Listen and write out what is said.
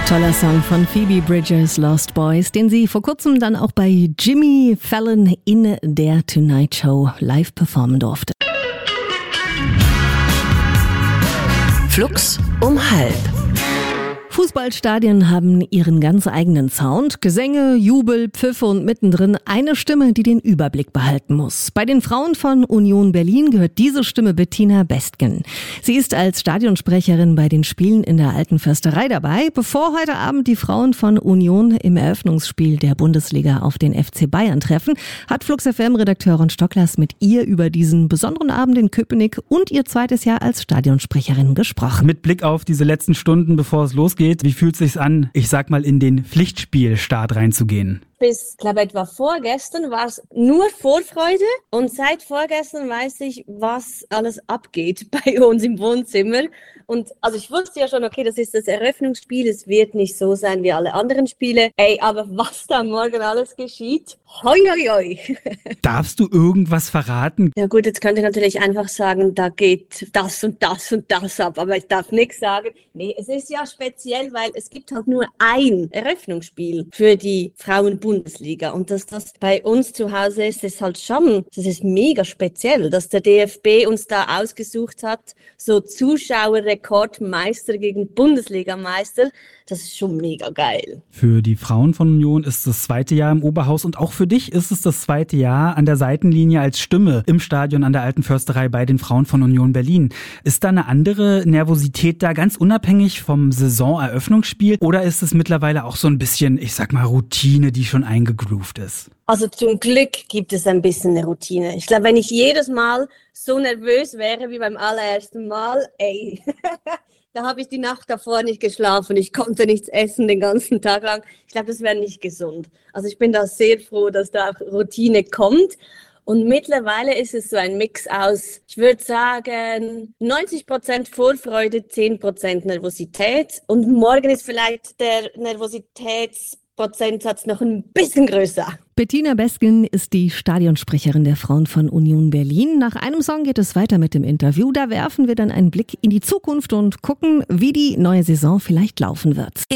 Toller Song von Phoebe Bridgers, Lost Boys, den sie vor kurzem dann auch bei Jimmy Fallon in der Tonight Show live performen durfte. Flux um 12:30. Fußballstadien haben ihren ganz eigenen Sound. Gesänge, Jubel, Pfiffe und mittendrin eine Stimme, die den Überblick behalten muss. Bei den Frauen von Union Berlin gehört diese Stimme Bettina Bestgen. Sie ist als Stadionsprecherin bei den Spielen in der Alten Försterei dabei, bevor heute Abend die Frauen von Union im Eröffnungsspiel der Bundesliga auf den FC Bayern treffen, hat Flux FM-Redakteur Ron Stocklers mit ihr über diesen besonderen Abend in Köpenick und ihr zweites Jahr als Stadionsprecherin gesprochen. Mit Blick auf diese letzten Stunden, bevor es losgeht, wie fühlt es sich an, ich sag mal, in den Pflichtspielstart reinzugehen? Bis, glaube ich, etwa vorgestern war es nur Vorfreude und seit vorgestern weiß ich, was alles abgeht bei uns im Wohnzimmer. Und also ich wusste ja schon, okay, das ist das Eröffnungsspiel, es wird nicht so sein wie alle anderen Spiele. Aber was da morgen alles geschieht, hoi hoi hoi. Darfst du irgendwas verraten? Ja gut, jetzt könnte ich natürlich einfach sagen, da geht das und das und das ab, aber ich darf nichts sagen. Nee, es ist ja speziell, weil es gibt halt nur ein Eröffnungsspiel für die Frauenbundesliga und dass das bei uns zu Hause ist halt schon, das ist mega speziell, dass der DFB uns da ausgesucht hat, so Zuschauerrekordmeister gegen Bundesligameister, das ist schon mega geil. Für die Frauen von Union ist das zweite Jahr im Oberhaus und auch für dich ist es das zweite Jahr an der Seitenlinie als Stimme im Stadion an der Alten Försterei bei den Frauen von Union Berlin. Ist da eine andere Nervosität da, ganz unabhängig vom Saisoneröffnungsspiel, oder ist es mittlerweile auch so ein bisschen, ich sag mal, Routine, die schon eingegroovt ist? Also zum Glück gibt es ein bisschen eine Routine. Ich glaube, wenn ich jedes Mal so nervös wäre wie beim allerersten Mal, da habe ich die Nacht davor nicht geschlafen. Ich konnte nichts essen den ganzen Tag lang. Ich glaube, das wäre nicht gesund. Also ich bin da sehr froh, dass da auch Routine kommt. Und mittlerweile ist es so ein Mix aus, ich würde sagen, 90% Vorfreude, 10% Nervosität. Und morgen ist vielleicht der Nervositätsprozentsatz noch ein bisschen größer. Bettina Bestgen ist die Stadionsprecherin der Frauen von Union Berlin. Nach einem Song geht es weiter mit dem Interview. Da werfen wir dann einen Blick in die Zukunft und gucken, wie die neue Saison vielleicht laufen wird.